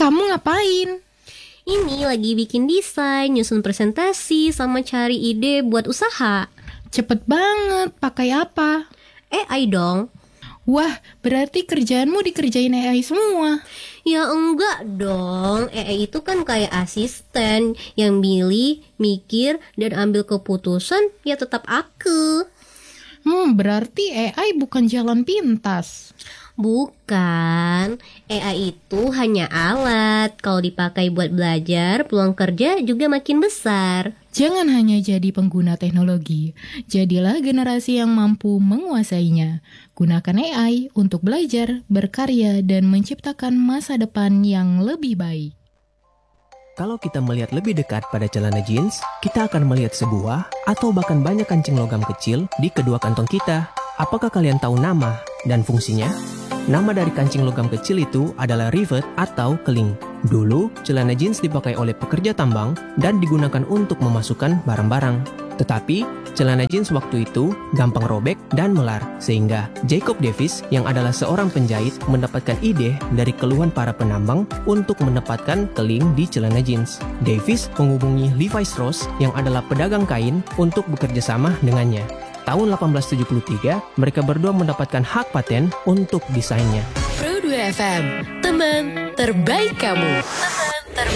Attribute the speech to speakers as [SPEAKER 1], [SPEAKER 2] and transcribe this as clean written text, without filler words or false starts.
[SPEAKER 1] kamu ngapain?
[SPEAKER 2] Ini lagi bikin desain, nyusun presentasi, sama cari ide buat usaha.
[SPEAKER 1] Cepet banget, pakai apa?
[SPEAKER 2] AI dong.
[SPEAKER 1] Wah, berarti kerjaanmu dikerjain AI semua.
[SPEAKER 2] Ya enggak dong, AI itu kan kayak asisten yang milih, mikir, dan ambil keputusan, ya tetap aku.
[SPEAKER 1] Berarti AI bukan jalan pintas.
[SPEAKER 2] Bukan, AI itu hanya alat. Kalau dipakai buat belajar, peluang kerja juga makin besar.
[SPEAKER 1] Jangan hanya jadi pengguna teknologi, jadilah generasi yang mampu menguasainya. Gunakan AI untuk belajar, berkarya, dan menciptakan masa depan yang lebih baik.
[SPEAKER 3] Kalau kita melihat lebih dekat pada celana jeans, kita akan melihat sebuah atau bahkan banyak kancing logam kecil di kedua kantong kita. Apakah kalian tahu nama dan fungsinya? Nama dari kancing logam kecil itu adalah rivet atau keling. Dulu, celana jeans dipakai oleh pekerja tambang dan digunakan untuk memasukkan barang-barang. Tetapi, celana jeans waktu itu gampang robek dan melar, sehingga Jacob Davis yang adalah seorang penjahit mendapatkan ide dari keluhan para penambang untuk menempatkan keling di celana jeans. Davis menghubungi Levi Strauss yang adalah pedagang kain untuk bekerja sama dengannya. Tahun 1873, mereka berdua mendapatkan hak paten untuk desainnya.
[SPEAKER 4] Pro 2 FM, teman terbaik kamu.